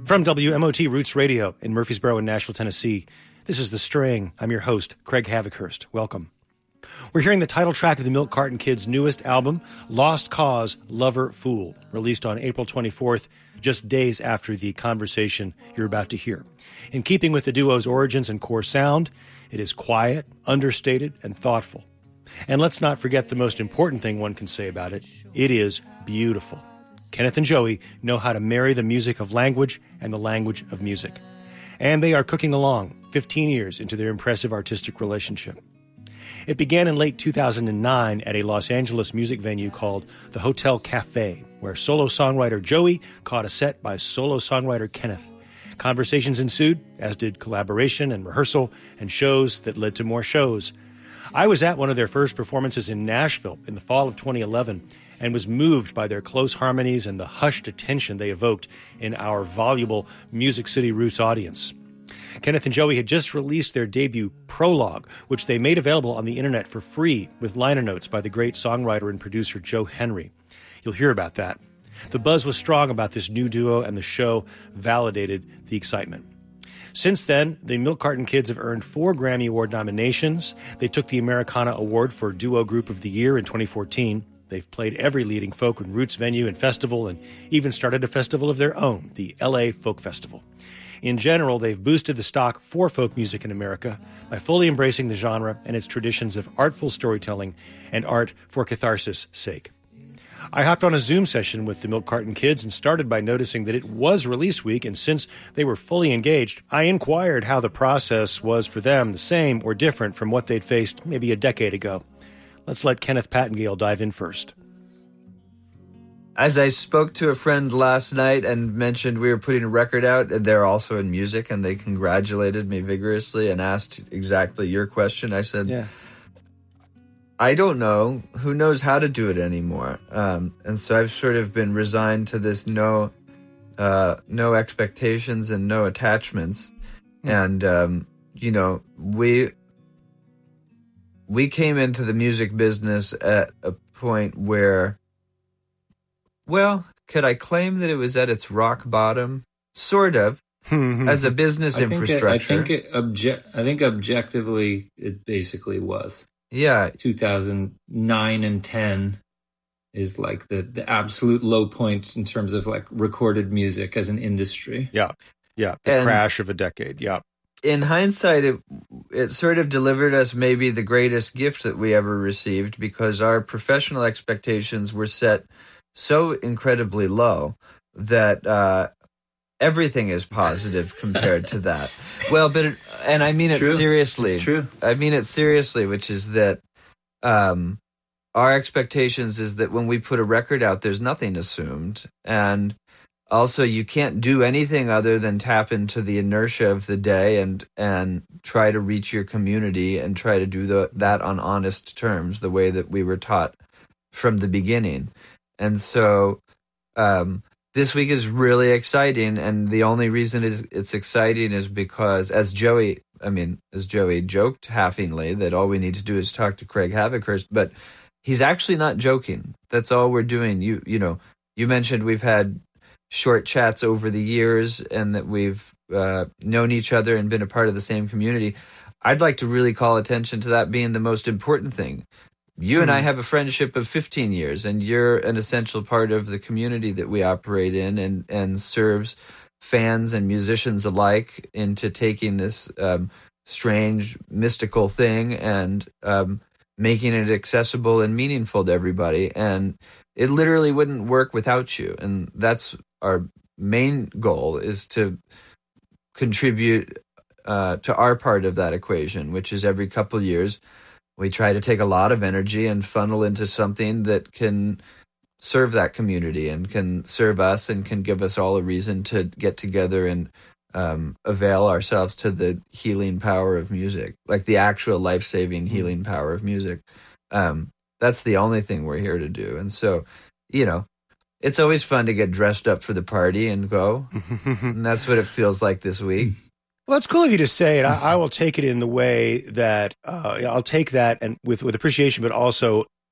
From WMOT Roots Radio in Murfreesboro and Nashville, Tennessee, this is The String. I'm your host, Craig Havikhurst. Welcome. We're hearing the title track of the Milk Carton Kids' newest album, Lost Cause, Lover, Fool, released on April 24th, just days after the conversation you're about to hear. In keeping with the duo's origins and core sound, it is quiet, understated, and thoughtful. And let's not forget the most important thing one can say about it. It is beautiful. Kenneth and Joey know how to marry the music of language and the language of music. And they are cooking along 15 years into their impressive artistic relationship. It began in late 2009 at a Los Angeles music venue called the Hotel Cafe, where solo songwriter Joey caught a set by solo songwriter Kenneth. Conversations ensued, as did collaboration and rehearsal and shows that led to more shows. I was at one of their first performances in Nashville in the fall of 2011 and was moved by their close harmonies and the hushed attention they evoked in our voluble Music City Roots audience. Kenneth and Joey had just released their debut Prologue, which they made available on the internet for free with liner notes by the great songwriter and producer Joe Henry. You'll hear about that. The buzz was strong about this new duo, and the show validated the excitement. Since then, the Milk Carton Kids have earned 4 Grammy Award nominations. They took the Americana Award for Duo Group of the Year in 2014. They've played every leading folk and roots venue and festival, and even started a festival of their own, the LA Folk Festival. In general, they've boosted the stock for folk music in America by fully embracing the genre and its traditions of artful storytelling and art for catharsis' sake. I hopped on a Zoom session with the Milk Carton Kids and started by noticing that it was release week, and since they were fully engaged, I inquired how the process was for them, the same or different from what they'd faced maybe a decade ago. Let's let Kenneth Pattengale dive in first. As I spoke to a friend last night and mentioned we were putting a record out, and they're also in music, and they congratulated me vigorously and asked exactly your question, I said, yeah. I don't know. Who knows how to do it anymore? And so I've sort of been resigned to this no expectations and no attachments. And, we came into the music business at a point where, well, could I claim that it was at its rock bottom? Sort of, as a business infrastructure. I think objectively it basically was. Yeah. 2009 and 10 is like the absolute low point in terms of like recorded music as an industry. Yeah. The crash of a decade. Yeah. In hindsight, it sort of delivered us maybe the greatest gift that we ever received, because our professional expectations were set so incredibly low that everything is positive compared to that. Well, and I mean it seriously. It's true. I mean it seriously, which is that our expectations is that when we put a record out, there's nothing assumed. And also, you can't do anything other than tap into the inertia of the day and try to reach your community and try to do that on honest terms, the way that we were taught from the beginning. And so this week is really exciting, and the only reason it's exciting is because, as Joey joked halfingly, that all we need to do is talk to Craig Havikhurst, but he's actually not joking. That's all we're doing. You mentioned we've had short chats over the years and that we've known each other and been a part of the same community. I'd like to really call attention to that being the most important thing. You and I have a friendship of 15 years, and you're an essential part of the community that we operate in, and serves fans and musicians alike into taking this strange, mystical thing and making it accessible and meaningful to everybody. And it literally wouldn't work without you. And that's our main goal, is to contribute to our part of that equation, which is every couple of years we try to take a lot of energy and funnel into something that can serve that community and can serve us and can give us all a reason to get together and avail ourselves to the healing power of music, like the actual life-saving healing power of music. That's the only thing we're here to do. And so, it's always fun to get dressed up for the party and go. And that's what it feels like this week. Well, it's cool of you to say it. I will take it in the way that I'll take that and with appreciation, but also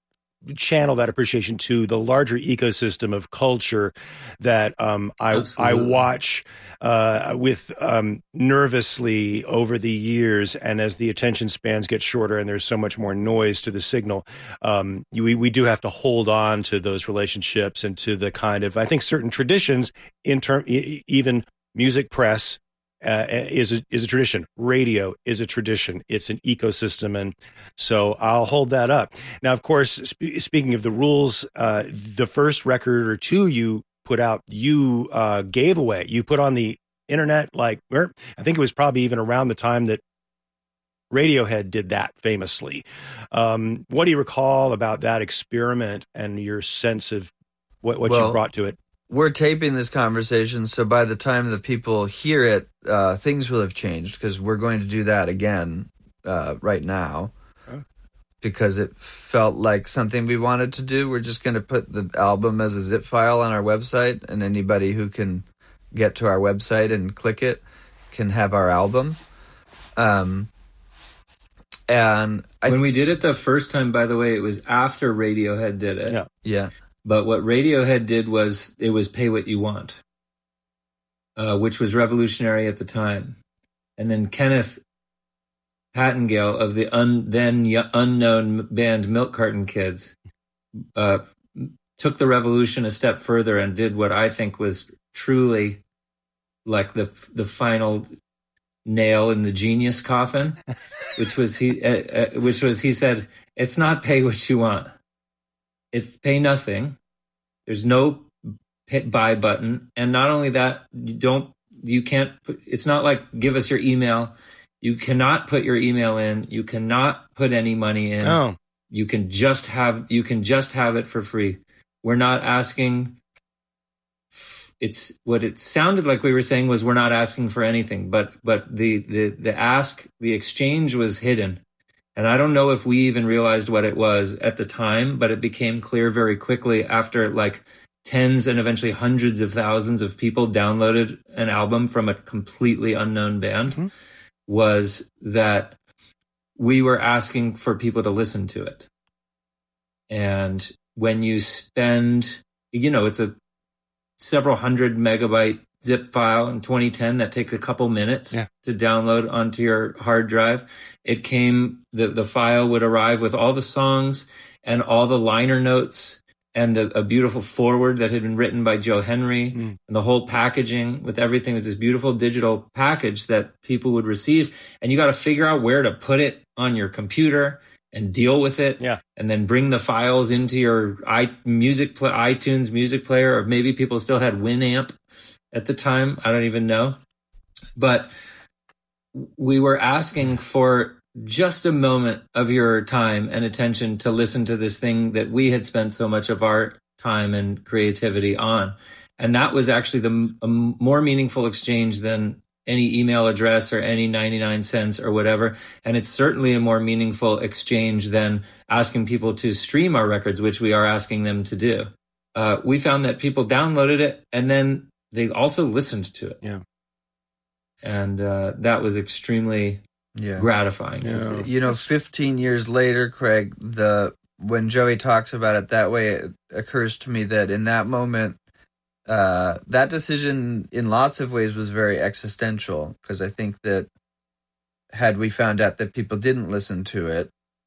channel that appreciation to the larger ecosystem of culture that I watch with nervously over the years, and as the attention spans get shorter and there's so much more noise to the signal, we do have to hold on to those relationships and to the kind of, I think, certain traditions even music press is a tradition. Radio is a tradition. It's an ecosystem, and so I'll hold that up. Now, of course, speaking of the rules, the first record or two you put out, you gave away. You put on the internet, I think it was probably even around the time that Radiohead did that famously. What do you recall about that experiment and your sense of what you brought to it? We're taping this conversation, so by the time that people hear it, things will have changed, because we're going to do that again right now, because it felt like something we wanted to do. We're just going to put the album as a zip file on our website, and anybody who can get to our website and click it can have our album. And when we did it the first time, by the way, it was after Radiohead did it. Yeah. But what Radiohead did was, it was Pay What You Want, which was revolutionary at the time. And then Kenneth Hattengale of the then unknown band Milk Carton Kids took the revolution a step further and did what I think was truly like the final nail in the genius coffin, which was he said, it's not pay what you want. It's pay nothing. There's no buy button. And not only that, it's not like give us your email. You cannot put your email in. You cannot put any money in. Oh. You can just have it for free. We're not asking. It's what it sounded like we were saying was we're not asking for anything, but the exchange was hidden. And I don't know if we even realized what it was at the time, but it became clear very quickly after like tens and eventually hundreds of thousands of people downloaded an album from a completely unknown band, was that we were asking for people to listen to it. And when you spend, it's a several hundred megabyte zip file in 2010 that takes a couple minutes to download onto your hard drive. It came, the file would arrive with all the songs and all the liner notes and a beautiful foreword that had been written by Joe Henry, and the whole packaging with everything was this beautiful digital package that people would receive. And you got to figure out where to put it on your computer and deal with it, and then bring the files into your iTunes music player, or maybe people still had Winamp at the time. I don't even know. But we were asking for just a moment of your time and attention to listen to this thing that we had spent so much of our time and creativity on. And that was actually a more meaningful exchange than any email address or any 99 cents or whatever. And it's certainly a more meaningful exchange than asking people to stream our records, which we are asking them to do. We found that people downloaded it and then they also listened to it. Yeah. And that was extremely gratifying to see. 15 years later, Craig, when Joey talks about it that way, it occurs to me that in that moment, that decision in lots of ways was very existential, because I think that had we found out that people didn't listen to it,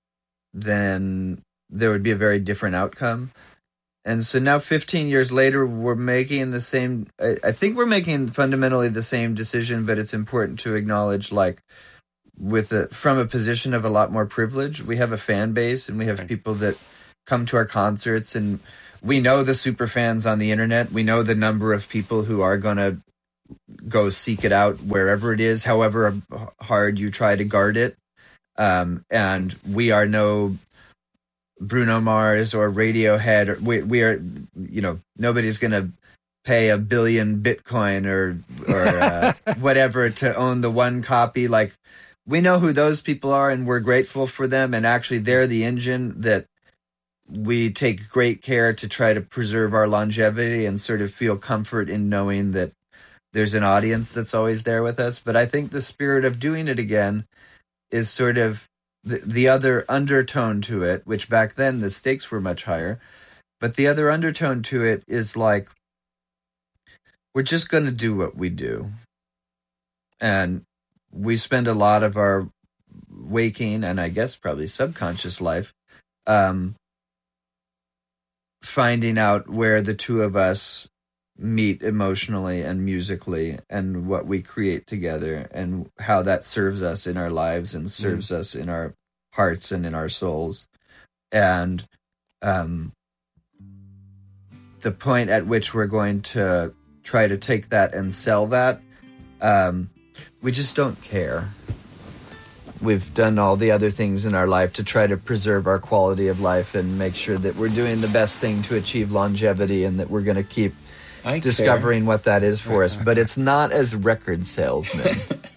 then there would be a very different outcome. And so now 15 years later, we're making the same, I think we're making fundamentally the same decision, but it's important to acknowledge, like, from a position of a lot more privilege. We have a fan base and we have people that come to our concerts, and we know the super fans on the internet. We know the number of people who are going to go seek it out wherever it is, however hard you try to guard it. And we are no Bruno Mars or Radiohead. We are, nobody's going to pay 1 billion Bitcoin or whatever to own the one copy. Like, we know who those people are, and we're grateful for them. And actually, they're the engine that we take great care to try to preserve our longevity and sort of feel comfort in knowing that there's an audience that's always there with us. But I think the spirit of doing it again is sort of the other undertone to it, which back then the stakes were much higher, but the other undertone to it is like, we're just going to do what we do. And we spend a lot of our waking, and I guess probably subconscious life, finding out where the two of us meet emotionally and musically, and what we create together, and how that serves us in our lives and serves us in our hearts and in our souls. And the point at which we're going to try to take that and sell that, we just don't care. We've done all the other things in our life to try to preserve our quality of life and make sure that we're doing the best thing to achieve longevity, and that we're going to keep discovering what that is for us. But it's not as record salesmen.